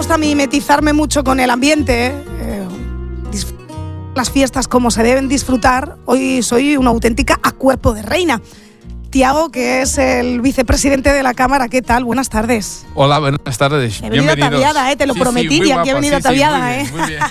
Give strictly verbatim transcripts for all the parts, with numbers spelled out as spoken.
gusta mimetizarme mucho con el ambiente, eh, las fiestas como se deben disfrutar, hoy soy una auténtica a cuerpo de reina. Tiago, que es el vicepresidente de la Cámara, ¿qué tal? Buenas tardes. Hola, buenas tardes. He venido ataviada, ¿eh? Te lo sí, prometí, sí, y aquí he venido sí, ataviada, sí, muy ¿eh? bien, muy bien.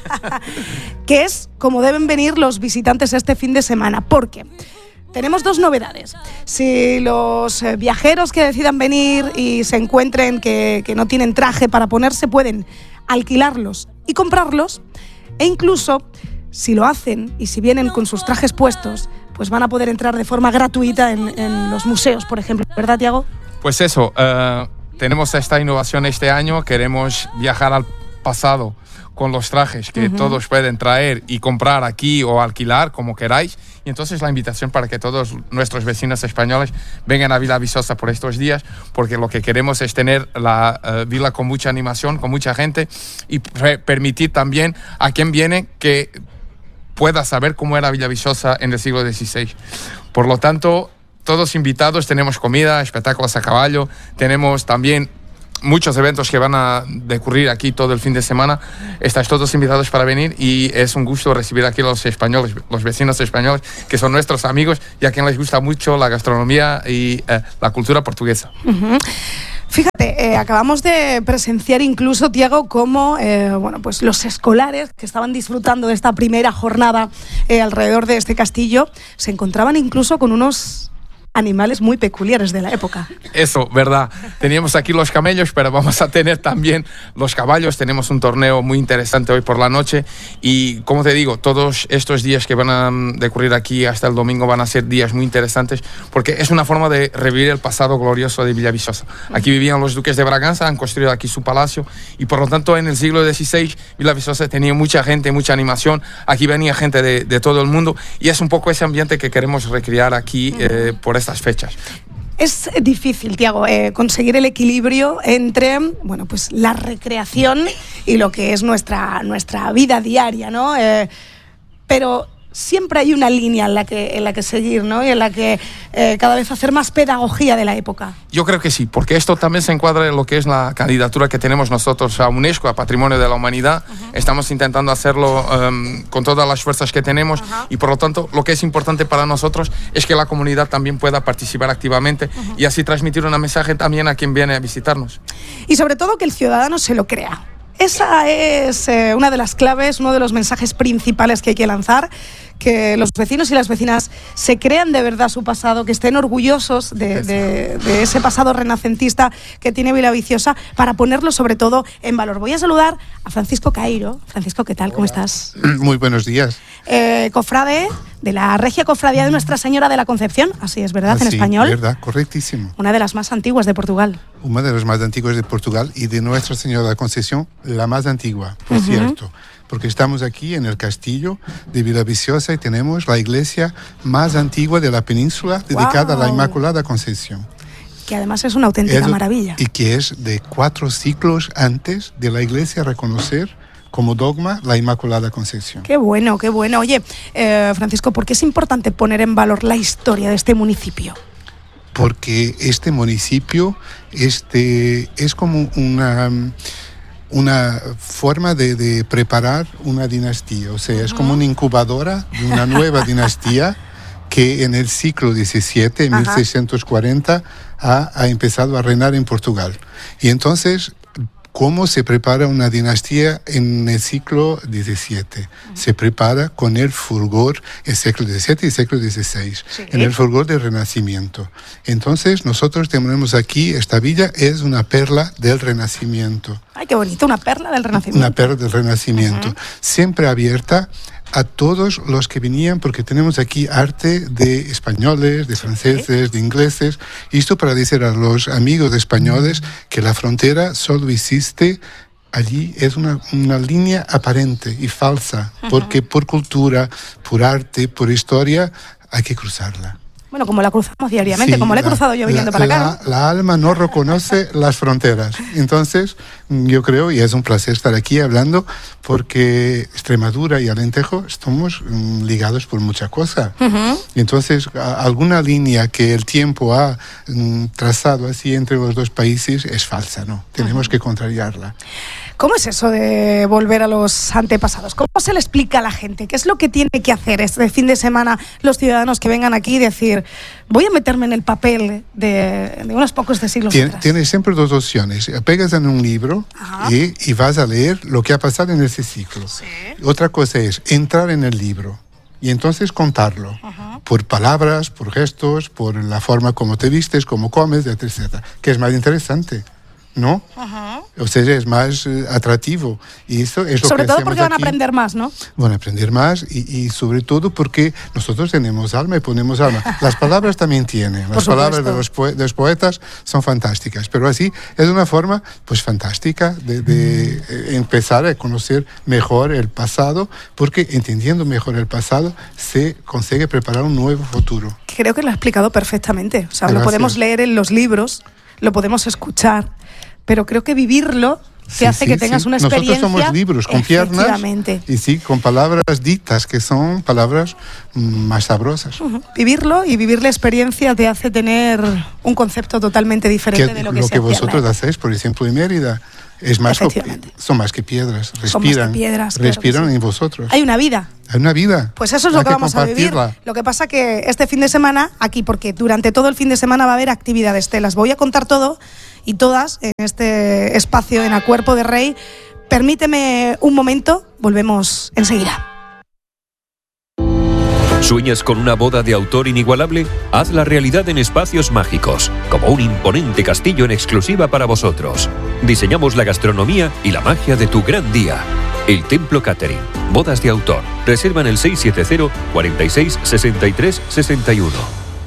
Que es como deben venir los visitantes este fin de semana, porque tenemos dos novedades. Si los eh, viajeros que decidan venir y se encuentren que, que no tienen traje para ponerse, pueden alquilarlos y comprarlos, e incluso si lo hacen y si vienen con sus trajes puestos, pues van a poder entrar de forma gratuita en, en los museos, por ejemplo. ¿Verdad, Tiago? Pues eso, uh, tenemos esta innovación este año, queremos viajar al pasado con los trajes que uh-huh. todos pueden traer y comprar aquí o alquilar, como queráis. Y entonces la invitación para que todos nuestros vecinos españoles vengan a Villaviçosa por estos días, porque lo que queremos es tener la uh, vila con mucha animación, con mucha gente, y pre- permitir también a quien viene que pueda saber cómo era Villaviçosa en el siglo dieciséis. Por lo tanto, todos invitados, tenemos comida, espectáculos a caballo, tenemos también muchos eventos que van a decurrir aquí todo el fin de semana. Estáis todos invitados para venir y es un gusto recibir aquí a los españoles, los vecinos españoles, que son nuestros amigos y a quien les gusta mucho la gastronomía y eh, la cultura portuguesa. Uh-huh. Fíjate, eh, acabamos de presenciar incluso, Tiago, cómo eh, bueno, pues los escolares que estaban disfrutando de esta primera jornada eh, alrededor de este castillo se encontraban incluso con unos animales muy peculiares de la época. Eso, verdad. Teníamos aquí los camellos, pero vamos a tener también los caballos. Tenemos un torneo muy interesante hoy por la noche y, como te digo, todos estos días que van a decurrir aquí hasta el domingo van a ser días muy interesantes porque es una forma de revivir el pasado glorioso de Villaviçosa. Aquí vivían los duques de Braganza, han construido aquí su palacio y, por lo tanto, en el siglo dieciséis Villaviçosa tenía mucha gente, mucha animación. Aquí venía gente de, de todo el mundo y es un poco ese ambiente que queremos recrear aquí eh, por estas fechas. Es difícil, Tiago, eh, conseguir el equilibrio entre, bueno, pues la recreación y lo que es nuestra, nuestra vida diaria, ¿no? Eh, pero siempre hay una línea en la que, en la que seguir, ¿no? Y en la que eh, cada vez hacer más pedagogía de la época. Yo creo que sí, porque esto también se encuadra en lo que es la candidatura que tenemos nosotros a UNESCO, a Patrimonio de la Humanidad. Uh-huh. Estamos intentando hacerlo um, con todas las fuerzas que tenemos uh-huh. y, por lo tanto, lo que es importante para nosotros es que la comunidad también pueda participar activamente uh-huh. y así transmitir un mensaje también a quien viene a visitarnos. Y, sobre todo, que el ciudadano se lo crea. Esa es eh, una de las claves, uno de los mensajes principales que hay que lanzar, que los vecinos y las vecinas se crean de verdad su pasado, que estén orgullosos de, de, de ese pasado renacentista que tiene Villaviçosa, para ponerlo sobre todo en valor. Voy a saludar a Francisco Cairo. Francisco, ¿qué tal? Hola. ¿Cómo estás? Muy buenos días. Eh, cofrade de la Regia Cofradía de Nuestra Señora de la Concepción, así es, ¿verdad? Así, en español. verdad, correctísimo. Una de las más antiguas de Portugal. Una de las más antiguas de Portugal y de Nuestra Señora de la Concepción, la más antigua, por uh-huh. cierto. Porque estamos aquí en el castillo de Villaviçosa y tenemos la iglesia más antigua de la península dedicada wow. a la Inmaculada Concepción. Que además es una auténtica es, maravilla. Y que es de cuatro siglos antes de la iglesia reconocer como dogma la Inmaculada Concepción. Qué bueno, qué bueno. Oye, eh, Francisco, ¿por qué es importante poner en valor la historia de este municipio? Porque este municipio este, es como una... una forma de, de preparar una dinastía, o sea, uh-huh. es como una incubadora de una nueva dinastía que en el siglo diecisiete, en uh-huh. mil seiscientos cuarenta, ha, ha empezado a reinar en Portugal. Y entonces, ¿cómo se prepara una dinastía en el siglo diecisiete? Uh-huh. Se prepara con el fulgor, el siglo diecisiete y el siglo dieciséis, sí. en el fulgor del Renacimiento. Entonces, nosotros tenemos aquí, esta villa es una perla del Renacimiento. ¡Ay, qué bonito! Una perla del Renacimiento. Una perla del Renacimiento. Uh-huh. Siempre abierta a todos los que venían, porque tenemos aquí arte de españoles, de franceses, de ingleses, y esto para decir a los amigos españoles que la frontera solo existe allí, es una, una línea aparente y falsa, uh-huh. porque por cultura, por arte, por historia, hay que cruzarla. Bueno, como la cruzamos diariamente, sí, como la he cruzado yo viniendo la, para la, acá, ¿no? La alma no reconoce las fronteras. Entonces, yo creo, y es un placer estar aquí hablando, porque Extremadura y Alentejo estamos um, ligados por mucha cosa. Uh-huh. Entonces, a, alguna línea que el tiempo ha um, trazado así entre los dos países es falsa, ¿no? Tenemos uh-huh. que contrariarla. ¿Cómo es eso de volver a los antepasados? ¿Cómo se le explica a la gente? ¿Qué es lo que tiene que hacer este fin de semana los ciudadanos que vengan aquí y decir, voy a meterme en el papel de, de unos pocos de siglos Tien, atrás? Tienes siempre dos opciones. Pegas en un libro y, y vas a leer lo que ha pasado en ese ciclo. Sí. Otra cosa es entrar en el libro y entonces contarlo. Ajá. Por palabras, por gestos, por la forma como te vistes, cómo comes, etcétera. Que es más interesante, ¿no? Ajá. O sea, es más uh, atractivo. Y eso es lo sobre que todo porque van a aquí. aprender más, ¿no? Van a aprender más y, y sobre todo porque nosotros tenemos alma y ponemos alma. Las palabras también tienen. Las palabras de los, poe- de los poetas son fantásticas. Pero así es una forma pues fantástica de, de mm. empezar a conocer mejor el pasado, porque entendiendo mejor el pasado se consigue preparar un nuevo futuro. Creo que lo ha explicado perfectamente. O sea, Gracias. Lo podemos leer en los libros, lo podemos escuchar, pero creo que vivirlo te sí, hace sí, que tengas sí. una experiencia. Nosotros somos libros con piernas y sí, con palabras ditas que son palabras más sabrosas. Uh-huh. Vivirlo y vivir la experiencia te hace tener un concepto totalmente diferente que, de lo que lo se que vosotros hacía. hacéis, por ejemplo, en Mérida. Es más co- son más que piedras, respiran, que piedras, respiran claro sí. en vosotros. Hay una vida. Hay una vida. Pues eso es lo que, que vamos a vivir. Lo que pasa que este fin de semana, aquí, porque durante todo el fin de semana va a haber actividades, te las voy a contar todo y todas en este espacio en A Cuerpo de Rey. Permíteme un momento, volvemos enseguida. ¿Sueñas con una boda de autor inigualable? Hazla realidad en Espacios Mágicos, como un imponente castillo en exclusiva para vosotros. Diseñamos la gastronomía y la magia de tu gran día. El Templo Catering. Bodas de autor. Reserva en el seis siete cero, cuarenta y seis, sesenta y tres, sesenta y uno.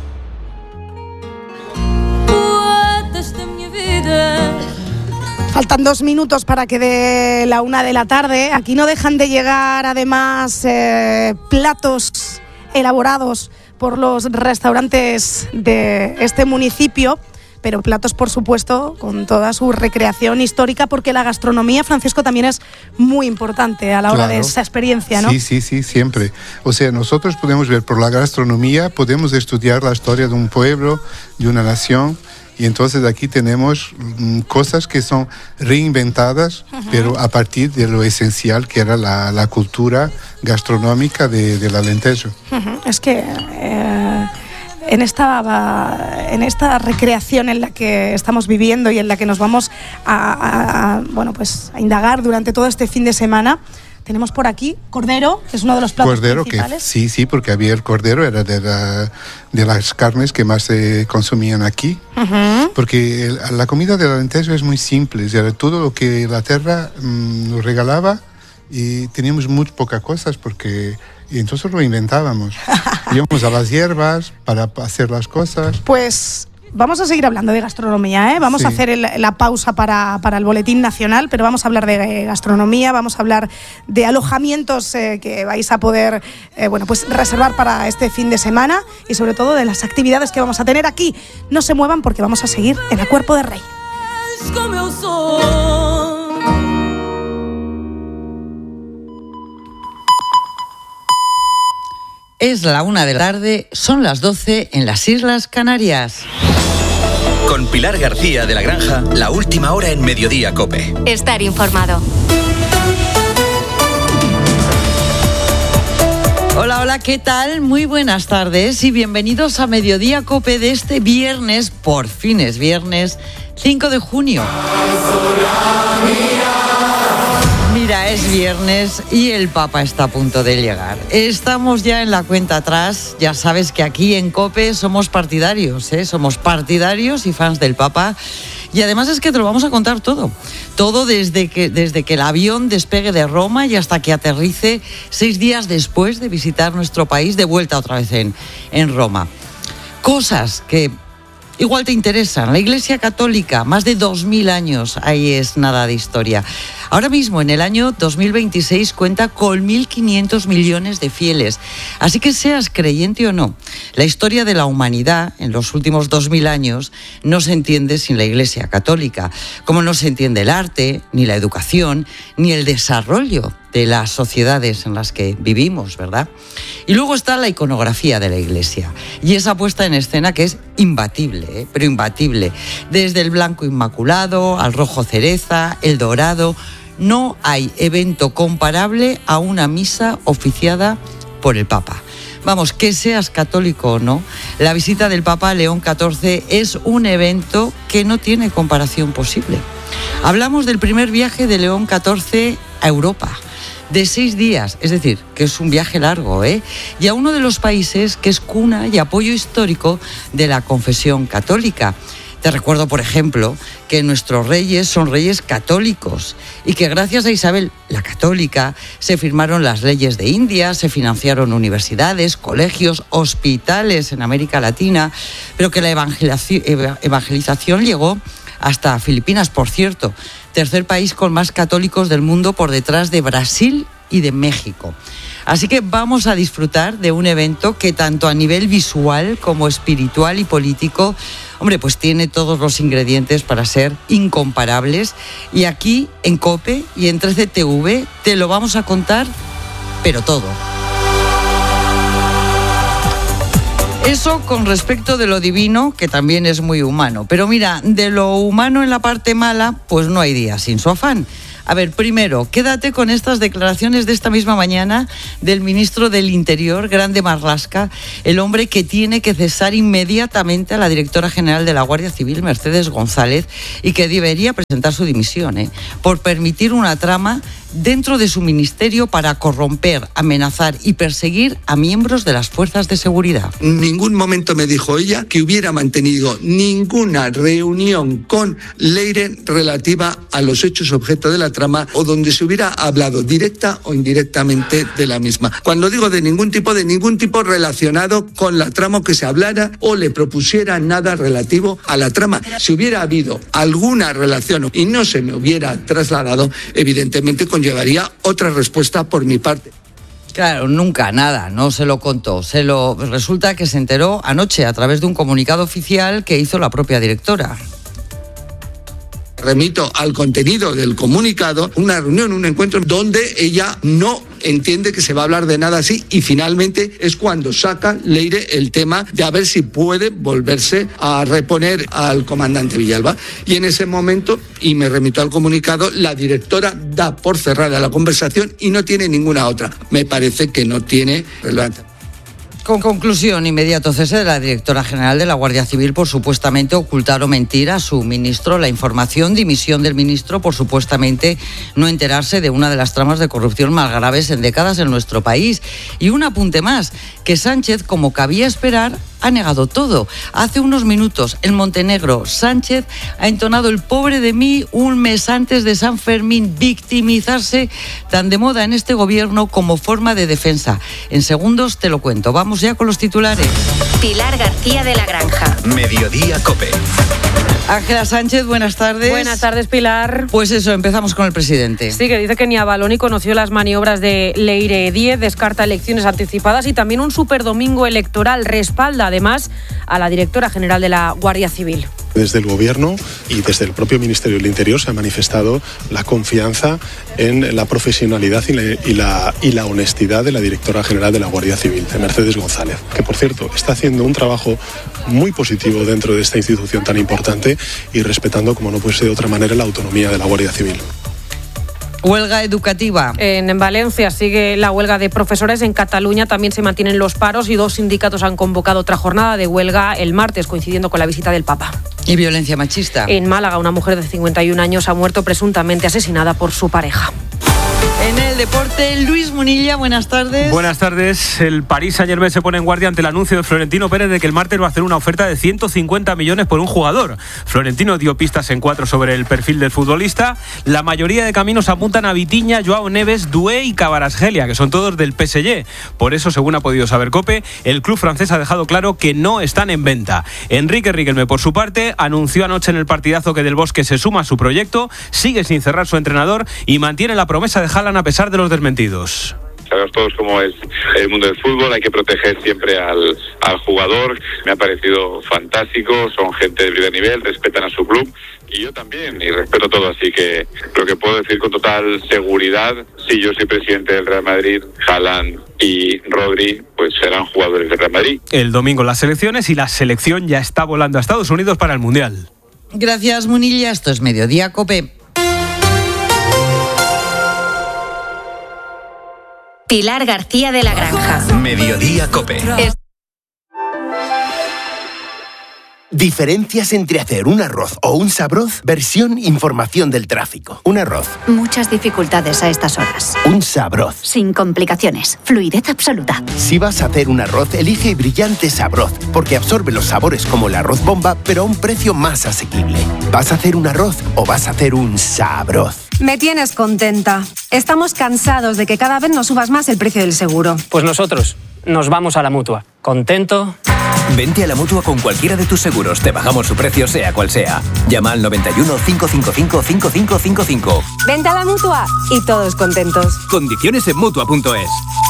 Faltan dos minutos para que dé la una de la tarde. Aquí no dejan de llegar, además, eh, platos elaborados por los restaurantes de este municipio, pero platos, por supuesto, con toda su recreación histórica, porque la gastronomía, Francisco, también es muy importante a la hora claro. de esa experiencia, ¿no? Sí, sí, sí, siempre. O sea, nosotros podemos ver por la gastronomía, podemos estudiar la historia de un pueblo, de una nación. Y entonces aquí tenemos mm, cosas que son reinventadas, uh-huh. pero a partir de lo esencial que era la, la cultura gastronómica de, del Alentejo. Uh-huh. Es que eh, en, esta, en esta recreación en la que estamos viviendo y en la que nos vamos a, a, a, bueno, pues, a indagar durante todo este fin de semana, tenemos por aquí cordero, que es uno de los platos cordero principales. Que, sí, sí, porque había el cordero, era de, la, de las carnes que más se consumían aquí. Uh-huh. Porque el, la comida del Alentejo es muy simple, era todo lo que la tierra mmm, nos regalaba y teníamos muy pocas cosas porque... Y entonces lo inventábamos. Íbamos a las hierbas para hacer las cosas. Pues... Vamos a seguir hablando de gastronomía, ¿eh? Vamos sí. a hacer el, la pausa para, para el Boletín Nacional, pero vamos a hablar de gastronomía, vamos a hablar de alojamientos eh, que vais a poder eh, bueno, pues reservar para este fin de semana y sobre todo de las actividades que vamos a tener aquí. No se muevan porque vamos a seguir en A Cuerpo de Rey. Es la una de la tarde, son las doce en las Islas Canarias. Con Pilar García de la Granja, la última hora en Mediodía COPE. Estar informado. Hola, hola, ¿qué tal? Muy buenas tardes y bienvenidos a Mediodía COPE de este viernes, por fin es viernes, cinco de junio. Mira, es viernes y el Papa está a punto de llegar. Estamos ya en la cuenta atrás. Ya sabes que aquí en COPE somos partidarios, ¿eh? Somos partidarios y fans del Papa. Y además es que te lo vamos a contar todo. Todo desde que, desde que el avión despegue de Roma y hasta que aterrice seis días después de visitar nuestro país, de vuelta otra vez en, en Roma. Cosas que... igual te interesan. La Iglesia Católica, más de dos mil años, ahí es nada de historia. Ahora mismo, en el año dos mil veintiséis, cuenta con mil quinientos millones de fieles. Así que seas creyente o no, la historia de la humanidad en los últimos dos mil años no se entiende sin la Iglesia Católica, como no se entiende el arte, ni la educación, ni el desarrollo de las sociedades en las que vivimos, ¿verdad? Y luego está la iconografía de la Iglesia y esa puesta en escena que es imbatible, ¿eh? pero imbatible. Desde el blanco inmaculado al rojo cereza, el dorado, no hay evento comparable a una misa oficiada por el Papa. Vamos, que seas católico o no, la visita del Papa a León catorce es un evento que no tiene comparación posible. Hablamos del primer viaje de León catorce a Europa, de seis días, es decir, que es un viaje largo, ¿eh? Y a uno de los países que es cuna y apoyo histórico de la confesión católica. Te recuerdo, por ejemplo, que nuestros reyes son reyes católicos y que gracias a Isabel la Católica se firmaron las leyes de India, se financiaron universidades, colegios, hospitales en América Latina, pero que la evangelización llegó hasta Filipinas, por cierto, tercer país con más católicos del mundo por detrás de Brasil y de México. Así que vamos a disfrutar de un evento que tanto a nivel visual como espiritual y político, hombre, pues tiene todos los ingredientes para ser incomparables. Y aquí en COPE y en trece T V te lo vamos a contar, pero todo. Eso con respecto de lo divino, que también es muy humano. Pero mira, de lo humano en la parte mala, pues no hay día sin su afán. A ver, primero, quédate con estas declaraciones de esta misma mañana del ministro del Interior, Grande Marlaska, el hombre que tiene que cesar inmediatamente a la directora general de la Guardia Civil, Mercedes González, y que debería presentar su dimisión, ¿eh? por permitir una trama dentro de su ministerio para corromper, amenazar y perseguir a miembros de las fuerzas de seguridad. En ningún momento me dijo ella que hubiera mantenido ninguna reunión con Leire relativa a los hechos objeto de la trama o donde se hubiera hablado directa o indirectamente de la misma. Cuando digo de ningún tipo, de ningún tipo relacionado con la trama, que se hablara o le propusiera nada relativo a la trama. Si hubiera habido alguna relación y no se me hubiera trasladado, evidentemente conllevaría otra respuesta por mi parte. Claro, nunca, nada, no se lo contó. Se lo resulta que se enteró anoche a través de un comunicado oficial que hizo la propia directora. Remito al contenido del comunicado, una reunión, un encuentro donde ella no entiende que se va a hablar de nada así y finalmente es cuando saca Leire el tema de a ver si puede volverse a reponer al comandante Villalba. Y en ese momento, y me remito al comunicado, la directora da por cerrada la conversación y no tiene ninguna otra. Me parece que no tiene relevancia. Con conclusión, inmediato cese de la directora general de la Guardia Civil por supuestamente ocultar o mentir a su ministro la información, dimisión del ministro por supuestamente no enterarse de una de las tramas de corrupción más graves en décadas en nuestro país. Y un apunte más, que Sánchez, como cabía esperar, ha negado todo. Hace unos minutos, en Montenegro, Sánchez ha entonado el pobre de mí un mes antes de San Fermín, victimizarse tan de moda en este gobierno como forma de defensa. En segundos te lo cuento. Vamos ya con los titulares. Pilar García de la Granja. Mediodía COPE. Ángela Sánchez, buenas tardes. Buenas tardes, Pilar. Pues eso, empezamos con el presidente. Sí, que dice que ni avaló ni conoció las maniobras de Leire Díez, descarta elecciones anticipadas y también un superdomingo electoral. Respalda, además, a la directora general de la Guardia Civil. Desde el Gobierno y desde el propio Ministerio del Interior se ha manifestado la confianza en la profesionalidad y la, y la, y la honestidad de la directora general de la Guardia Civil, de Mercedes González, que por cierto está haciendo un trabajo muy positivo dentro de esta institución tan importante y respetando, como no puede ser de otra manera, la autonomía de la Guardia Civil. Huelga educativa. En Valencia sigue la huelga de profesores. En Cataluña también se mantienen los paros y dos sindicatos han convocado otra jornada de huelga el martes, coincidiendo con la visita del Papa. ¿Y violencia machista? En Málaga, una mujer de cincuenta y un años ha muerto presuntamente asesinada por su pareja. En el deporte, Luis Munilla, buenas tardes. Buenas tardes. El Paris Saint-Germain se pone en guardia ante el anuncio de Florentino Pérez de que el martes va a hacer una oferta de ciento cincuenta millones por un jugador. Florentino dio pistas en cuatro sobre el perfil del futbolista. La mayoría de caminos apuntan a Vitinha, Joao Neves, Doué y Kvaratskhelia, que son todos del P S G. Por eso, según ha podido saber COPE, el club francés ha dejado claro que no están en venta. Enrique Riquelme, por su parte, anunció anoche en el partidazo que Del Bosque se suma a su proyecto, sigue sin cerrar su entrenador y mantiene la promesa de Haaland a pesar de los desmentidos. Sabemos todos cómo es el mundo del fútbol, hay que proteger siempre al, al jugador. Me ha parecido fantástico, son gente de primer nivel, respetan a su club y yo también, y respeto todo, así que lo que puedo decir con total seguridad, si yo soy presidente del Real Madrid, Haaland y Rodri, pues serán jugadores del Real Madrid. El domingo las selecciones y la selección ya está volando a Estados Unidos para el Mundial. Gracias, Munilla. Esto es Mediodía COPE. Pilar García de la Granja. Mediodía Cope. Es- Diferencias entre hacer un arroz o un sabroz, versión información del tráfico. Un arroz. Muchas dificultades a estas horas. Un sabroz. Sin complicaciones. Fluidez absoluta. Si vas a hacer un arroz, elige Brillante Sabroz, porque absorbe los sabores como el arroz bomba, pero a un precio más asequible. ¿Vas a hacer un arroz o vas a hacer un sabroz? Me tienes contenta. Estamos cansados de que cada vez nos subas más el precio del seguro. Pues nosotros nos vamos a la Mutua. Contento. Vente a la Mutua con cualquiera de tus seguros. Te bajamos su precio sea cual sea. Llama al noventa y uno, cinco cinco cinco, cinco cinco cinco cinco. Vente a la Mutua y todos contentos. Condiciones en Mutua punto es.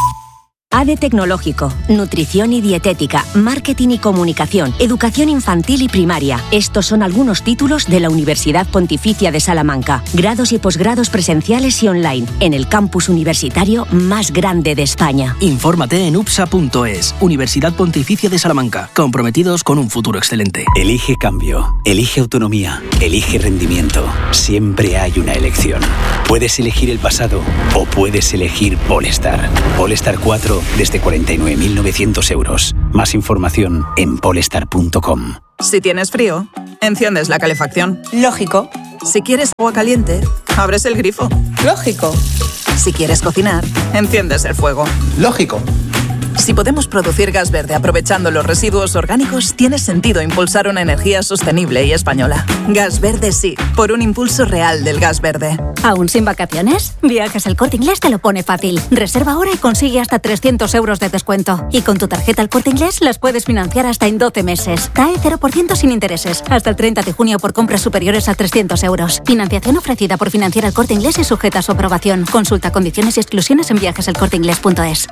A D E Tecnológico, nutrición y dietética, marketing y comunicación, educación infantil y primaria. Estos son algunos títulos de la Universidad Pontificia de Salamanca. Grados y posgrados presenciales y online, en el campus universitario más grande de España. Infórmate en U P S A punto es, Universidad Pontificia de Salamanca, comprometidos con un futuro excelente. Elige cambio, elige autonomía, elige rendimiento. Siempre hay una elección. Puedes elegir el pasado o puedes elegir Polestar. Polestar cuatro desde cuarenta y nueve mil novecientos euros. Más información en polestar punto com. Si tienes frío, enciendes la calefacción. Lógico. Si quieres agua caliente, abres el grifo. Lógico. Si quieres cocinar, enciendes el fuego. Lógico. Si podemos producir gas verde aprovechando los residuos orgánicos, tiene sentido impulsar una energía sostenible y española. Gas Verde sí, por un impulso real del gas verde. ¿Aún sin vacaciones? Viajes El Corte Inglés te lo pone fácil. Reserva ahora y consigue hasta trescientos euros de descuento. Y con tu tarjeta El Corte Inglés las puedes financiar hasta en doce meses. C A E cero por ciento sin intereses. Hasta el treinta de junio por compras superiores a trescientos euros. Financiación ofrecida por Financiera El Corte Inglés y sujeta a su aprobación. Consulta condiciones y exclusiones en viajes el corte inglés punto es.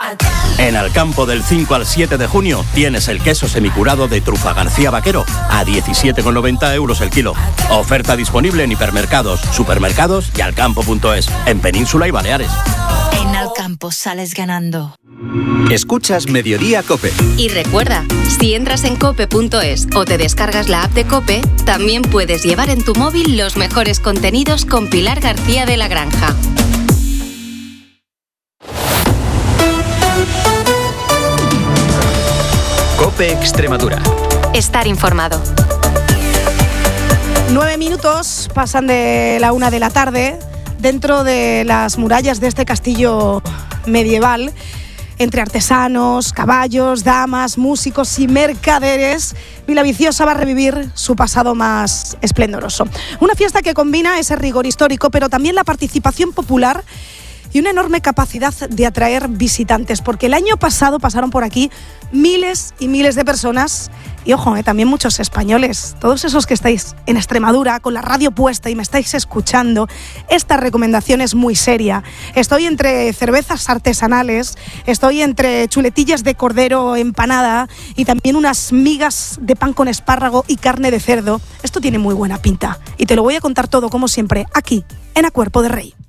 En Alcampo del cinco al siete de junio tienes el queso semicurado de Trufa García Vaquero a diecisiete con noventa euros el kilo. Oferta disponible en hipermercados, supermercados y alcampo punto es, en Península y Baleares. En Alcampo sales ganando. Escuchas Mediodía Cope. Y recuerda, si entras en cope punto es o te descargas la app de Cope, también puedes llevar en tu móvil los mejores contenidos con Pilar García de la Granja. Cope Extremadura. Estar informado. Nueve minutos pasan de la una de la tarde dentro de las murallas de este castillo medieval. Entre artesanos, caballos, damas, músicos y mercaderes, Villaviciosa va a revivir su pasado más esplendoroso. Una fiesta que combina ese rigor histórico, pero también la participación popular y una enorme capacidad de atraer visitantes, porque el año pasado pasaron por aquí miles y miles de personas y, ojo, eh, también muchos españoles. Todos esos que estáis en Extremadura con la radio puesta y me estáis escuchando, esta recomendación es muy seria. Estoy entre cervezas artesanales, estoy entre chuletillas de cordero empanada y también unas migas de pan con espárrago y carne de cerdo. Esto tiene muy buena pinta y te lo voy a contar todo, como siempre, aquí, en A Cuerpo de Rey.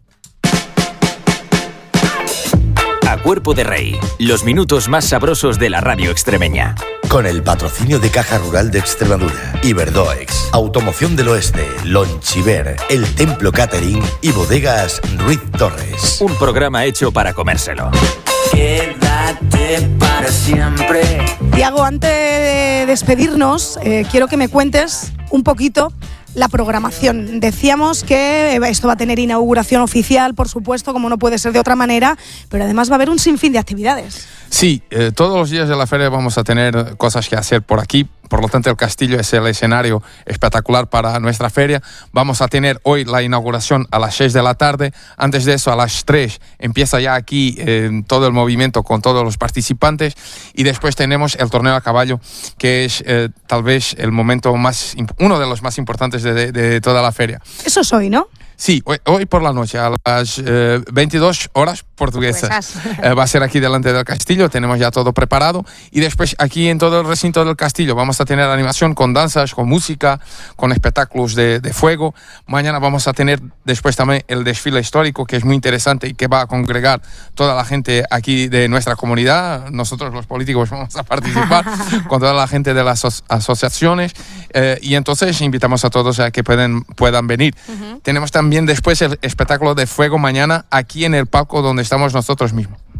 A Cuerpo de Rey, los minutos más sabrosos de la radio extremeña. Con el patrocinio de Caja Rural de Extremadura, Iberdoex, Automoción del Oeste, Lonchiver, El Templo Catering y Bodegas Ruiz Torres. Un programa hecho para comérselo. Quédate para siempre. Tiago, antes de despedirnos, eh, quiero que me cuentes un poquito la programación. Decíamos que esto va a tener inauguración oficial, por supuesto, como no puede ser de otra manera, pero además va a haber un sinfín de actividades. Sí, eh, todos los días de la feria vamos a tener cosas que hacer por aquí. Por lo tanto, el castillo es el escenario espectacular para nuestra feria. Vamos a tener hoy la inauguración a las seis de la tarde. Antes de eso, a las tres, empieza ya aquí eh, todo el movimiento con todos los participantes. Y después tenemos el torneo a caballo, que es eh, tal vez el momento más, uno de los más importantes de, de, de toda la feria. Eso es hoy, ¿no? Sí, hoy, hoy por la noche, a las eh, veintidós horas portuguesas. Eh, va a ser aquí delante del castillo, tenemos ya todo preparado. Y después aquí en todo el recinto del castillo vamos a tener animación con danzas, con música, con espectáculos de, de fuego. Mañana vamos a tener después también el desfile histórico, que es muy interesante y que va a congregar toda la gente aquí de nuestra comunidad. Nosotros los políticos vamos a participar con toda la gente de las aso- asociaciones. Eh, y entonces invitamos a todos a que pueden, puedan venir. Uh-huh. Tenemos también También después el espectáculo de fuego mañana aquí en el palco donde estamos nosotros mismos.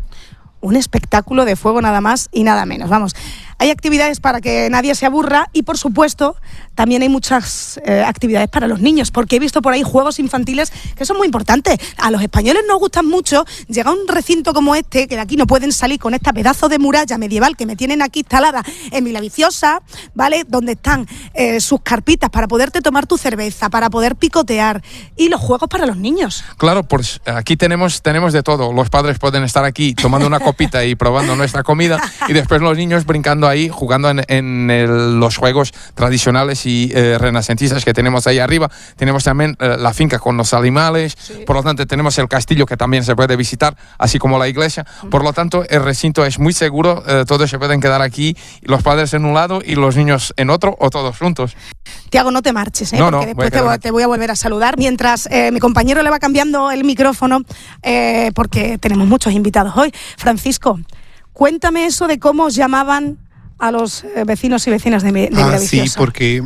un espectáculo de fuego nada más y nada menos. Vamos, hay actividades para que nadie se aburra y, por supuesto, también hay muchas eh, actividades para los niños, porque he visto por ahí juegos infantiles que son muy importantes. A los españoles nos gustan mucho. Llega a un recinto como este, que de aquí no pueden salir, con esta pedazo de muralla medieval que me tienen aquí instalada en Villaviciosa, ¿vale? Donde están eh, sus carpitas para poderte tomar tu cerveza, para poder picotear, y los juegos para los niños. Claro, pues aquí tenemos, tenemos de todo. Los padres pueden estar aquí tomando una copita y probando nuestra comida, y después los niños brincando ahí, jugando en, en el, los juegos tradicionales y eh, renacentistas que tenemos ahí arriba. Tenemos también eh, la finca con los animales, sí. Por lo tanto tenemos el castillo que también se puede visitar, así como la iglesia. Por lo tanto, el recinto es muy seguro, eh, todos se pueden quedar aquí, los padres en un lado y los niños en otro, o todos juntos. Tiago, no te marches, ¿eh? No, porque no, después voy te, te voy a volver a saludar. Mientras eh, mi compañero le va cambiando el micrófono, eh, porque tenemos muchos invitados hoy. Francisco, cuéntame eso de cómo os llamaban a los eh, vecinos y vecinas de, de ah, Villaviciosa. Sí, porque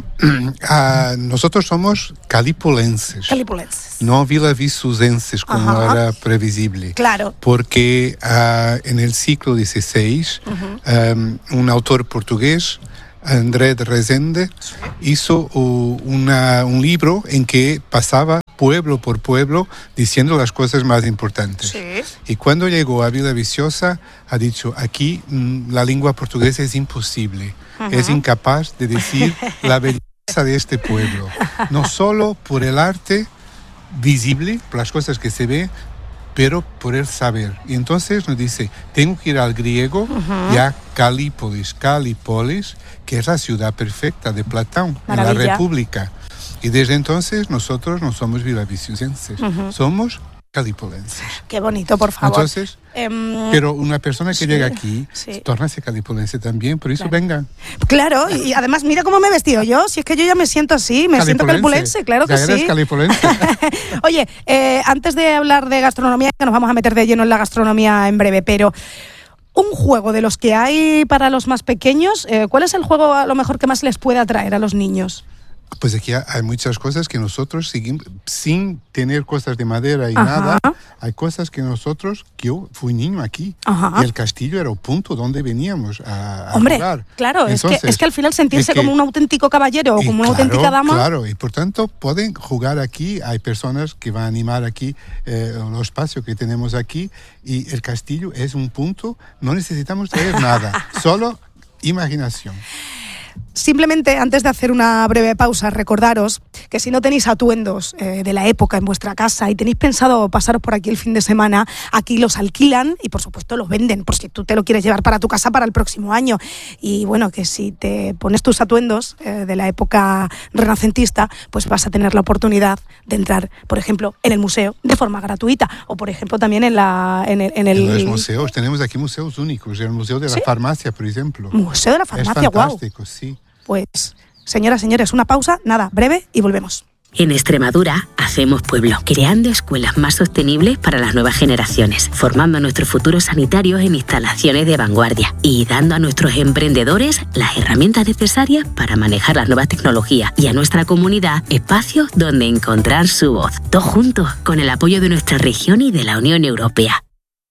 uh, nosotros somos calipolenses. Calipolenses. No villavicenses, como Ajá. era previsible. Claro. Porque uh, en el siglo dieciséis, uh-huh. um, un autor portugués, André de Rezende, sí. hizo uh, una, un libro en que pasaba pueblo por pueblo diciendo las cosas más importantes. Sí. Y cuando llegó a Villaviciosa, ha dicho, aquí mm, la lengua portuguesa es imposible, uh-huh. es incapaz de decir la belleza de este pueblo, no solo por el arte visible, por las cosas que se ve, pero por el saber. Y entonces nos dice, tengo que ir al griego uh-huh. y a Calípolis, Calípolis, que es la ciudad perfecta de Platón, Maravilla. En la República. Y desde entonces nosotros no somos villaviciosenses, uh-huh. somos calipolenses. Qué bonito, por favor. Entonces, um, pero una persona que sí, llega aquí, sí. tórnase calipolense también, por eso claro. vengan. Claro, y además mira cómo me he vestido yo, si es que yo ya me siento así, me siento calipolense, claro que ya sí. Eres calipolense. Oye, eh, antes de hablar de gastronomía, que nos vamos a meter de lleno en la gastronomía en breve, pero un juego de los que hay para los más pequeños, eh, ¿cuál es el juego a lo mejor que más les puede atraer a los niños? Pues aquí hay muchas cosas que nosotros seguimos, sin tener cosas de madera y Ajá. nada, hay cosas que nosotros, que yo fui niño aquí, Ajá. y el castillo era el punto donde veníamos a, a Hombre, jugar. Claro, Entonces, es, que, es que al final sentirse es que, como un auténtico caballero o como una claro, auténtica dama. Claro, y por tanto pueden jugar aquí, hay personas que van a animar aquí eh, el espacio que tenemos aquí, y el castillo es un punto, no necesitamos traer nada, solo imaginación. Simplemente, antes de hacer una breve pausa, recordaros que si no tenéis atuendos eh, de la época en vuestra casa y tenéis pensado pasaros por aquí el fin de semana, aquí los alquilan y por supuesto los venden, por si tú te lo quieres llevar para tu casa para el próximo año. Y bueno, que si te pones tus atuendos eh, de la época renacentista, pues vas a tener la oportunidad de entrar, por ejemplo, en el museo de forma gratuita, o por ejemplo también en la en el... En, el... en los museos, tenemos aquí museos únicos, el Museo de la ¿Sí? Farmacia, por ejemplo. Museo de la Farmacia, es fantástico, wow. Sí. Pues, señoras, señores, una pausa, nada, breve y volvemos. En Extremadura hacemos pueblo, creando escuelas más sostenibles para las nuevas generaciones, formando a nuestros futuros sanitarios en instalaciones de vanguardia y dando a nuestros emprendedores las herramientas necesarias para manejar las nuevas tecnologías y a nuestra comunidad espacios donde encontrar su voz. Todos juntos, con el apoyo de nuestra región y de la Unión Europea.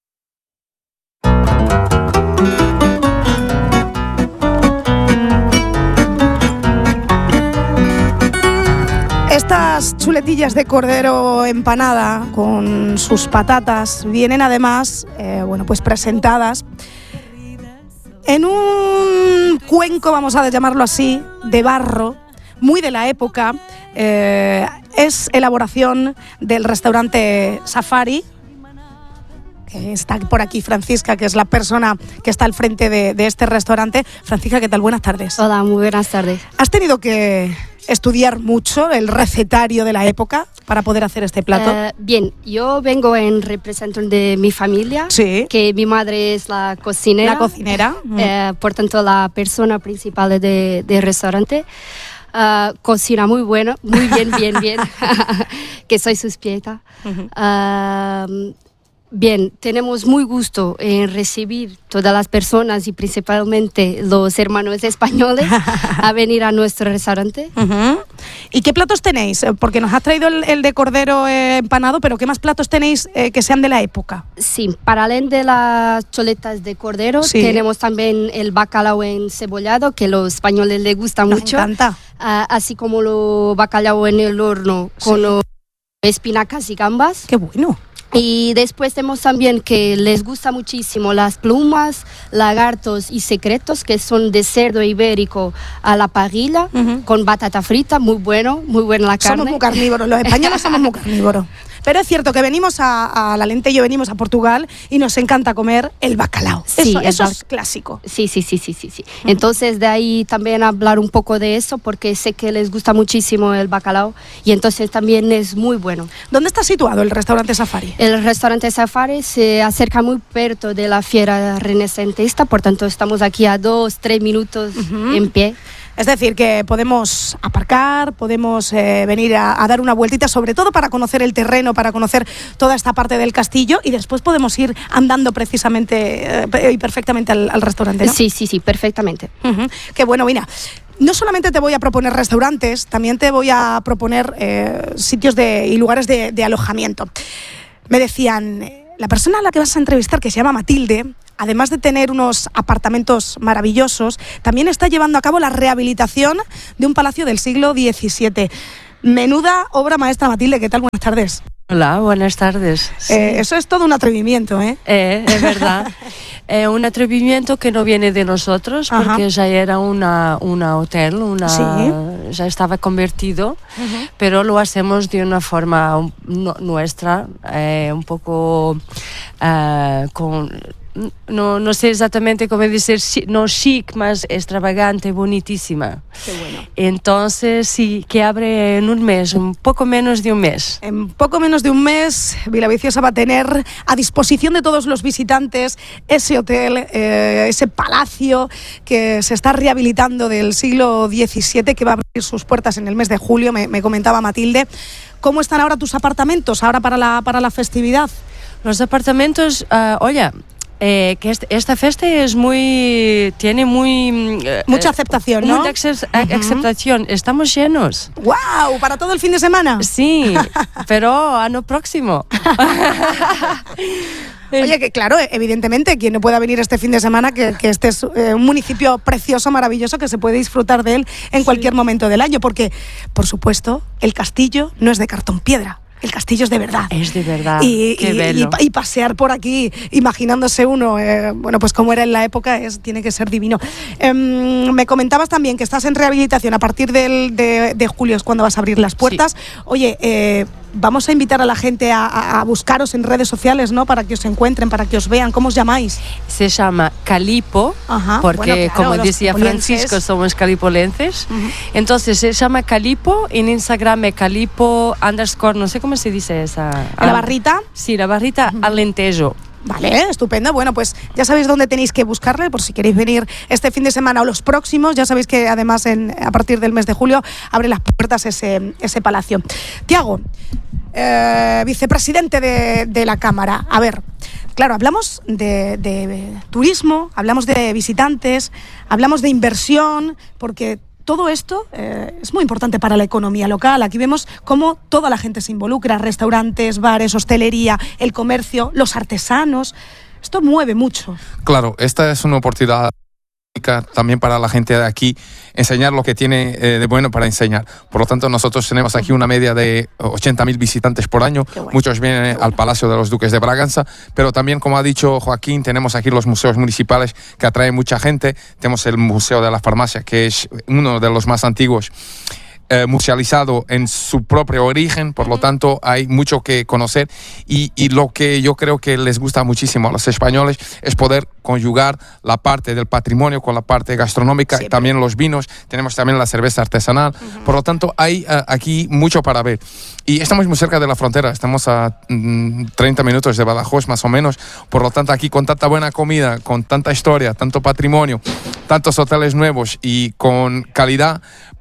Estas chuletillas de cordero empanada con sus patatas vienen además, eh, bueno, pues presentadas en un cuenco, vamos a llamarlo así, de barro, muy de la época. Eh, es elaboración del restaurante Safari. Está por aquí Francisca, que es la persona que está al frente de, de este restaurante. Francisca, ¿qué tal? Buenas tardes. Hola, muy buenas tardes. ¿Has tenido que estudiar mucho el recetario de la época para poder hacer este plato? Eh, bien, yo vengo en representación de mi familia, sí. que mi madre es la cocinera. La cocinera. Eh, por tanto, la persona principal del de restaurante. Uh, cocina muy bueno, muy bien, bien, bien, que soy sus pieta. Uh-huh. Uh, Bien, tenemos muy gusto en recibir todas las personas y principalmente los hermanos españoles a venir a nuestro restaurante. Uh-huh. ¿Y qué platos tenéis? Porque nos has traído el, el de cordero eh, empanado, pero ¿qué más platos tenéis eh, que sean de la época? Sí, paralelo de las chuletas de cordero, sí. tenemos también el bacalao encebollado, que a los españoles les gusta Nos mucho. encanta. Uh, así como el bacalao en el horno con sí. los espinacas y gambas. ¡Qué bueno! Y después tenemos también que les gusta muchísimo las plumas, lagartos y secretos, que son de cerdo ibérico a la parrilla, uh-huh. con batata frita, muy bueno, muy buena la carne. Somos muy carnívoros, los españoles somos muy carnívoros. Pero es cierto que venimos a, a la Lentejo, venimos a Portugal y nos encanta comer el bacalao. Sí, eso el eso ba- es clásico. Sí, sí, sí, sí, sí. sí. Uh-huh. Entonces de ahí también hablar un poco de eso, porque sé que les gusta muchísimo el bacalao y entonces también es muy bueno. ¿Dónde está situado el restaurante Safari? El restaurante Safari se acerca muy perto de la Fiera Renacentista, por tanto estamos aquí a dos, tres minutos uh-huh. en pie. Es decir, que podemos aparcar, podemos eh, venir a, a dar una vueltita, sobre todo para conocer el terreno, para conocer toda esta parte del castillo y después podemos ir andando precisamente eh, y perfectamente al, al restaurante, ¿no? Sí, sí, sí, perfectamente. Uh-huh. Qué bueno, mira. No solamente te voy a proponer restaurantes, también te voy a proponer eh, sitios de, y lugares de, de alojamiento. Me decían, la persona a la que vas a entrevistar, que se llama Matilde, además de tener unos apartamentos maravillosos, también está llevando a cabo la rehabilitación de un palacio del siglo diecisiete. Menuda obra maestra, Matilde. ¿Qué tal? Buenas tardes. Hola, buenas tardes. Sí. Eh, eso es todo un atrevimiento, ¿eh? Eh, es verdad. eh, un atrevimiento que no viene de nosotros, Ajá. porque ya era una, una hotel, una, sí. ya estaba convertido, uh-huh. pero lo hacemos de una forma un, no, nuestra, eh, un poco uh, con... No, no sé exactamente cómo decir, no chic, más extravagante, bonitísima. Qué bueno. Entonces, sí, que abre en un mes, un poco menos de un mes. En poco menos de un mes, Villaviciosa va a tener a disposición de todos los visitantes ese hotel, eh, ese palacio que se está rehabilitando del siglo diecisiete, que va a abrir sus puertas en el mes de julio, me, me comentaba Matilde. ¿Cómo están ahora tus apartamentos, ahora para la, para la festividad? Los apartamentos, uh, oye... Eh, que este, esta fiesta es muy tiene muy eh, mucha aceptación, ¿no? Mucha acce- uh-huh. aceptación. Estamos llenos. ¡Wow! ¿Para todo el fin de semana? Sí, pero año próximo. Oye, que claro, evidentemente, quien no pueda venir este fin de semana, que, que este es eh, un municipio precioso, maravilloso, que se puede disfrutar de él en cualquier sí. momento del año, porque, por supuesto, el castillo no es de cartón piedra. El castillo es de verdad. Es de verdad. Y, Qué y, y, y pasear por aquí, imaginándose uno, eh, bueno, pues como era en la época, es, tiene que ser divino. Eh, me comentabas también que estás en rehabilitación a partir del, de, de julio, es cuando vas a abrir las puertas. Sí. Oye, eh, vamos a invitar a la gente a, a, a buscaros en redes sociales, ¿no? Para que os encuentren, para que os vean. ¿Cómo os llamáis? Se llama Calipo, Ajá, porque bueno, claro, como decía Francisco, somos calipolenses. Uh-huh. Entonces se llama Calipo, en Instagram es Calipo underscore, no sé cómo se dice esa. ¿La barrita? Sí, la barrita uh-huh. Alentejo. Vale, estupendo. Bueno, pues ya sabéis dónde tenéis que buscarle por si queréis venir este fin de semana o los próximos. Ya sabéis que además en, a partir del mes de julio abre las puertas ese, ese palacio. Tiago, eh, vicepresidente de, de la Cámara. A ver, claro, hablamos de, de turismo, hablamos de visitantes, hablamos de inversión, porque todo esto eh, es muy importante para la economía local. Aquí vemos cómo toda la gente se involucra, restaurantes, bares, hostelería, el comercio, los artesanos. Esto mueve mucho. Claro, esta es una oportunidad también para la gente de aquí, enseñar lo que tiene eh, de bueno para enseñar. Por lo tanto, nosotros tenemos aquí una media de ochenta mil visitantes por año. Bueno. Muchos vienen al Palacio de los Duques de Braganza, pero también, como ha dicho Joaquín, tenemos aquí los museos municipales que atraen mucha gente. Tenemos el Museo de la Farmacia, que es uno de los más antiguos, Eh, musealizado en su propio origen, por lo tanto hay mucho que conocer y, y lo que yo creo que les gusta muchísimo a los españoles es poder conjugar la parte del patrimonio con la parte gastronómica, sí, y también los vinos, tenemos también la cerveza artesanal, uh-huh. por lo tanto hay uh, aquí mucho para ver y estamos muy cerca de la frontera, estamos a mm, treinta minutos de Badajoz más o menos, por lo tanto aquí con tanta buena comida, con tanta historia, tanto patrimonio, tantos hoteles nuevos y con calidad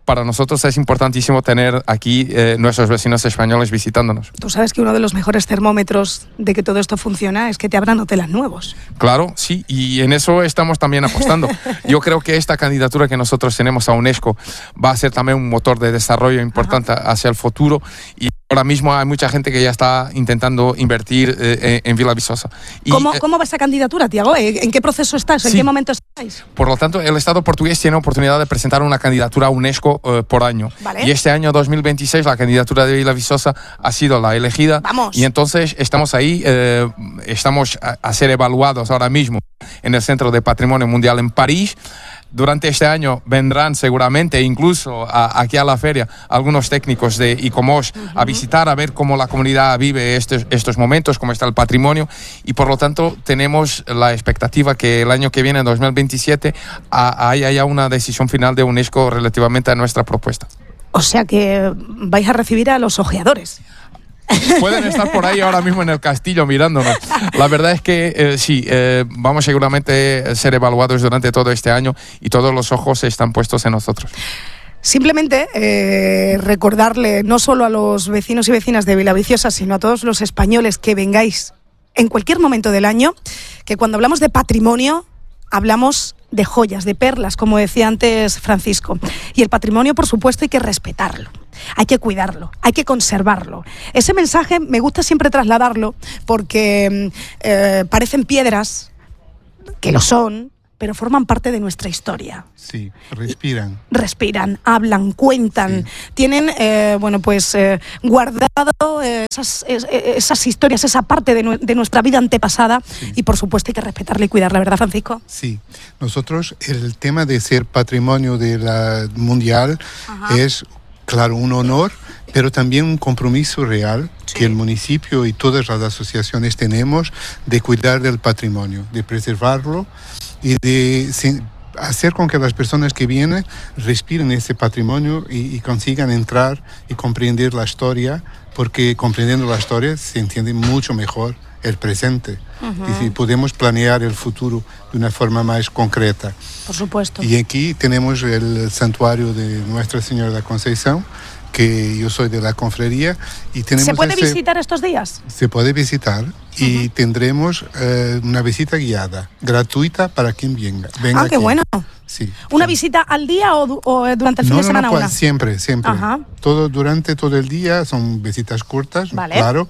para nosotros es importantísimo tener aquí eh, nuestros vecinos españoles visitándonos. Tú sabes que uno de los mejores termómetros de que todo esto funciona es que te abran hoteles nuevos. Claro, sí, y en eso estamos también apostando. Yo creo que esta candidatura que nosotros tenemos a UNESCO va a ser también un motor de desarrollo importante Ajá. hacia el futuro, y ahora mismo hay mucha gente que ya está intentando invertir eh, en Villaviciosa. Y, ¿Cómo, eh, ¿Cómo va esa candidatura, Tiago? ¿En qué proceso estás? ¿En sí. qué momento estáis? Por lo tanto, el Estado portugués tiene oportunidad de presentar una candidatura a UNESCO eh, por año. Vale. Y este año dos mil veintiséis la candidatura de Villaviciosa ha sido la elegida. Vamos. Y entonces estamos ahí, eh, estamos a, a ser evaluados ahora mismo en el Centro de Patrimonio Mundial en París. Durante este año vendrán seguramente incluso a, aquí a la feria algunos técnicos de ICOMOS uh-huh. a visitar, a ver cómo la comunidad vive estos, estos momentos, cómo está el patrimonio, y por lo tanto tenemos la expectativa que el año que viene, en dos mil veintisiete, a, haya ya una decisión final de UNESCO relativamente a nuestra propuesta. O sea que vais a recibir a los ojeadores. Pueden estar por ahí ahora mismo en el castillo mirándonos. La verdad es que eh, sí, eh, vamos seguramente a ser evaluados durante todo este año y todos los ojos están puestos en nosotros. Simplemente eh, recordarle no solo a los vecinos y vecinas de Villaviciosa, sino a todos los españoles que vengáis en cualquier momento del año, que cuando hablamos de patrimonio hablamos de joyas, de perlas, como decía antes Francisco. Y el patrimonio, por supuesto, hay que respetarlo, hay que cuidarlo, hay que conservarlo. Ese mensaje me gusta siempre trasladarlo porque eh, parecen piedras, que lo son, pero forman parte de nuestra historia. Sí, respiran. Respiran, hablan, cuentan, sí. tienen, eh, bueno, pues eh, guardado eh, esas, es, esas historias, esa parte de, nu de nuestra vida antepasada, sí. y por supuesto hay que respetarla y cuidarla, ¿verdad, Francisco? Sí, nosotros el tema de ser patrimonio de la mundial Ajá. es, claro, un honor, pero también un compromiso real sí. que el municipio y todas las asociaciones tenemos de cuidar del patrimonio, de preservarlo y de hacer con que las personas que vienen respiren ese patrimonio y, y consigan entrar y comprender la historia, porque comprendiendo la historia se entiende mucho mejor el presente uh-huh. y si podemos planear el futuro de una forma más concreta. Por supuesto. Y aquí tenemos el santuario de Nuestra Señora de la Concepción, que yo soy de la confraría, y tenemos ¿Se puede ese, visitar estos días? Se puede visitar uh-huh. y tendremos eh, una visita guiada, gratuita para quien venga. venga ah, qué aquí. bueno. Sí. ¿Una sí. visita al día o, o durante el fin no, de semana? No, no, una? siempre, siempre. Ajá. Todo, durante todo el día son visitas cortas, vale. claro,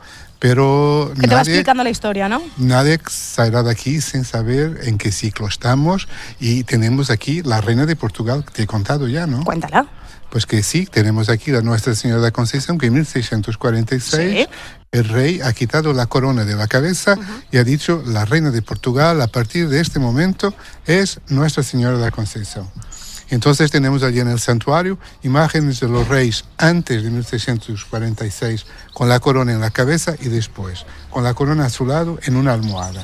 pero que te nadie, va explicando la historia, ¿no? Nadie saldrá de aquí sin saber en qué ciclo estamos, y tenemos aquí la reina de Portugal, que te he contado ya, ¿no? Cuéntala. Pues que sí, tenemos aquí la Nuestra Señora de la Concepción, que en mil seiscientos cuarenta y seis sí. el rey ha quitado la corona de la cabeza uh-huh. y ha dicho: la reina de Portugal a partir de este momento es Nuestra Señora de la Concepción. Entonces tenemos allí en el santuario imágenes de los reyes antes de mil seiscientos cuarenta y seis con la corona en la cabeza y después con la corona a su lado en una almohada.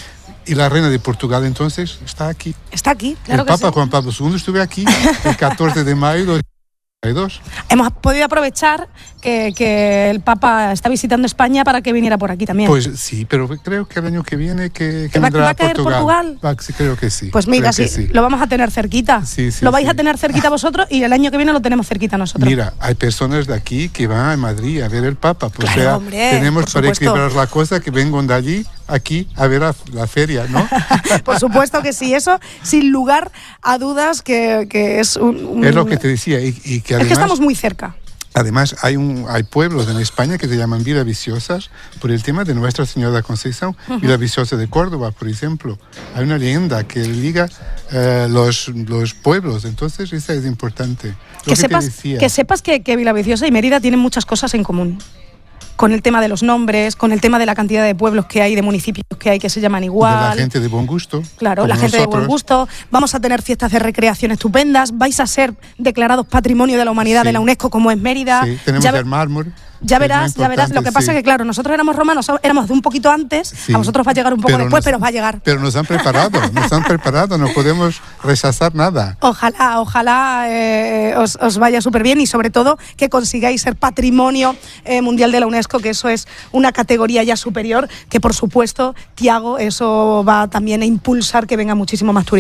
Y la reina de Portugal entonces está aquí. Está aquí, claro el que Papa sí. Juan Pablo segundo estuvo aquí el catorce de mayo de dos. Hemos podido aprovechar que, que el Papa está visitando España para que viniera por aquí también. Pues sí, pero creo que el año que viene que, que ¿Va, vendrá va a caer Portugal. Portugal? Va, sí, creo que sí. Pues mira, sí, sí, sí, lo vamos a tener cerquita. Sí, sí, lo vais sí. a tener cerquita vosotros y el año que viene lo tenemos cerquita nosotros. Mira, hay personas de aquí que van a Madrid a ver el Papa. Pues claro, sea, hombre, tenemos para supuesto. equilibrar la cosa que vengan de allí aquí a ver a la feria, ¿no? Por supuesto que sí, eso sin lugar a dudas que, que es un, un... Es lo que te decía y, y que además... Es que estamos muy cerca. Además, hay, un, hay pueblos en España que se llaman Villaviciosas por el tema de Nuestra Señora de la Concepción. Uh-huh. Villaviciosa de Córdoba, por ejemplo. Hay una leyenda que liga eh, los, los pueblos. Entonces, eso es importante. Lo Que, que, sepas, decía. que sepas que, que Villaviciosa y Mérida tienen muchas cosas en común. Con el tema de los nombres, con el tema de la cantidad de pueblos que hay, de municipios que hay que se llaman igual. De la gente de buen gusto. Claro, la gente nosotros. de buen gusto. Vamos a tener fiestas de recreación estupendas. Vais a ser declarados Patrimonio de la Humanidad sí. de la UNESCO, como es Mérida. Sí, tenemos ya el mármol. Ya verás, ya verás. Lo que pasa es sí. que, claro, nosotros éramos romanos, éramos de un poquito antes, sí. a vosotros va a llegar un poco pero después, nos, pero os va a llegar. Pero nos han preparado, nos han preparado, no podemos rechazar nada. Ojalá, ojalá eh, os, os vaya súper bien y sobre todo que consigáis ser Patrimonio eh, Mundial de la UNESCO, que eso es una categoría ya superior, que por supuesto, Tiago, eso va también a impulsar que venga muchísimo más turismo.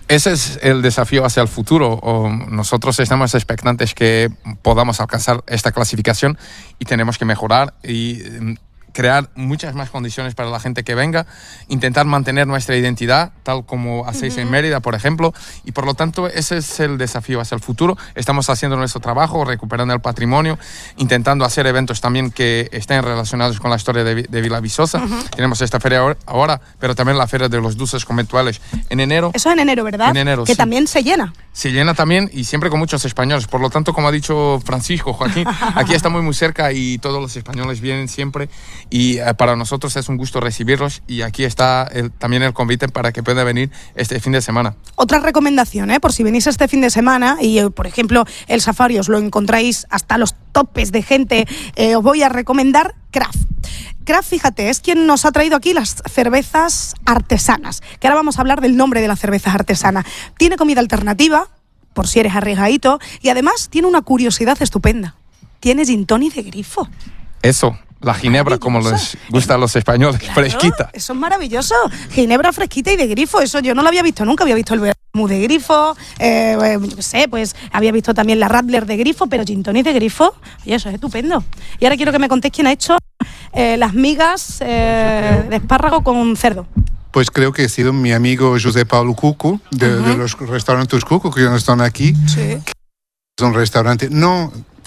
Ese es el desafío hacia el futuro. O nosotros estamos expectantes que podamos alcanzar esta clasificación y tenemos que mejorar y crear muchas más condiciones para la gente que venga, intentar mantener nuestra identidad, tal como hacéis uh-huh. en Mérida, por ejemplo, y por lo tanto ese es el desafío hacia el futuro. Estamos haciendo nuestro trabajo, recuperando el patrimonio, intentando hacer eventos también que estén relacionados con la historia de, de Villaviciosa. Uh-huh. Tenemos esta feria ahora, pero también la feria de los dulces conventuales en enero. Eso en enero, ¿verdad? En enero, que sí. también se llena. Se llena también y siempre con muchos españoles. Por lo tanto, como ha dicho Francisco, Joaquín, aquí está muy muy cerca y todos los españoles vienen siempre y eh, para nosotros es un gusto recibirlos y aquí está el, también el convite para que pueda venir este fin de semana. Otra recomendación, ¿eh? Por si venís este fin de semana y, eh, por ejemplo, el Safari os lo encontráis hasta los topes de gente, eh, os voy a recomendar Craft. Craft, fíjate, es quien nos ha traído aquí las cervezas artesanas, que ahora vamos a hablar del nombre de las cervezas artesanas. Tiene comida alternativa, por si eres arriesgadito, y además tiene una curiosidad estupenda. Tiene gin tonic de grifo. Eso, la ginebra, como les gusta a los españoles, claro, fresquita. Eso es maravilloso. Ginebra fresquita y de grifo, eso yo no lo había visto nunca. Había visto el vermú de grifo, eh, yo qué sé, pues había visto también la Radler de grifo, pero gin tonic de grifo, y eso es estupendo. Y ahora quiero que me contéis quién ha hecho eh, las migas eh, de espárrago con cerdo. Pues creo que ha sido mi amigo José Paulo Cuco, de, uh-huh. de los restaurantes Cuco, que no están aquí. Sí. Es un restaurante, no...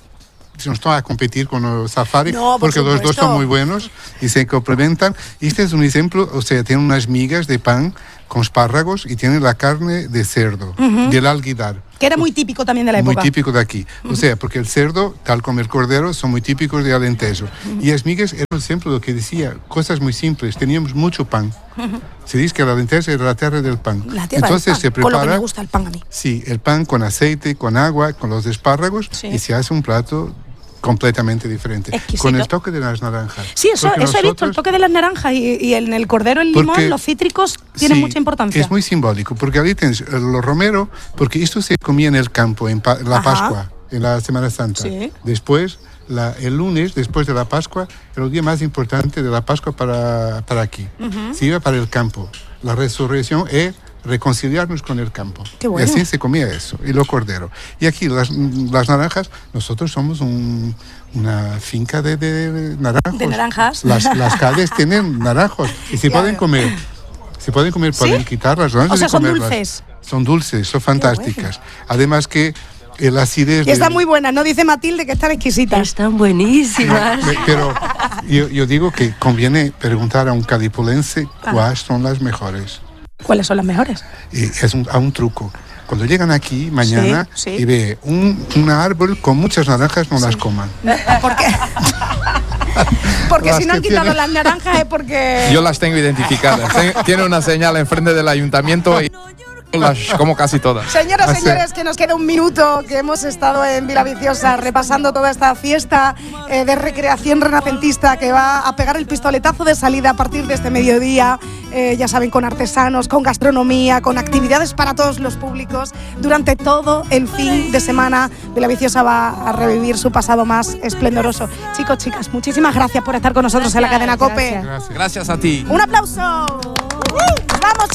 no están a competir con el Safari, no, porque supuesto. Los dos son muy buenos y se complementan. Este es un ejemplo, o sea, tiene unas migas de pan con espárragos y tiene la carne de cerdo, uh-huh. del alguidar. Que era muy típico también de la época. Muy típico de aquí. Uh-huh. O sea, porque el cerdo, tal como el cordero, son muy típicos de Alentejo. Uh-huh. Y las migas eran un ejemplo de lo que decía, cosas muy simples. Teníamos mucho pan. Uh-huh. Se dice que el Alentejo era la tierra del pan. La tierra Entonces del pan. Se prepara, con lo que me gusta el pan a mí. Sí, el pan con aceite, con agua, con los espárragos, sí. y se hace un plato completamente diferente. Exquisito. Con el toque de las naranjas. Sí, eso, eso nosotros, he visto, el toque de las naranjas y, y en el cordero, el limón, porque, los cítricos tienen sí, mucha importancia. Es muy simbólico, porque ahí tienes los romero, porque esto se comía en el campo, en pa, la Ajá. Pascua, en la Semana Santa. Sí. Después, la, el lunes, después de la Pascua, era el día más importante de la Pascua para, para aquí. Uh-huh. Se iba para el campo. La resurrección es reconciliarnos con el campo. Qué bueno. Y así se comía eso, y lo cordero. Y aquí las, las naranjas, nosotros somos un, una finca de, de naranjos. De naranjas. Las, las calles tienen naranjos y se pueden comer. Se pueden comer, ¿sí? Pueden quitarlas, ¿no? O sea, son comerlas. dulces. Son dulces, son fantásticas. Bueno. Además que el acidez... Y están de... muy buenas, ¿no? Dice Matilde que están exquisitas. Están buenísimas. No, pero yo, yo digo que conviene preguntar a un calipulense ah. cuáles son las mejores. ¿Cuáles son las mejores? Y es un, a un truco. Cuando llegan aquí mañana sí, sí. y ve un, un árbol con muchas naranjas, no sí. las coman. ¿Por qué? Porque las si no han quitado tienen... las naranjas es porque... Yo las tengo identificadas. Tiene una señal enfrente del ayuntamiento y... las como casi todas. Señoras y señores, que nos queda un minuto, que hemos estado en Villaviciosa repasando toda esta fiesta eh, de recreación renacentista que va a pegar el pistoletazo de salida a partir de este mediodía, eh, ya saben, con artesanos, con gastronomía, con actividades para todos los públicos. Durante todo el fin de semana, Villaviciosa va a revivir su pasado más esplendoroso. Chicos, chicas, muchísimas gracias por estar con nosotros gracias, en la cadena COPE. Gracias. Gracias a ti. Un aplauso. Uh, ¡Vamos, chicos!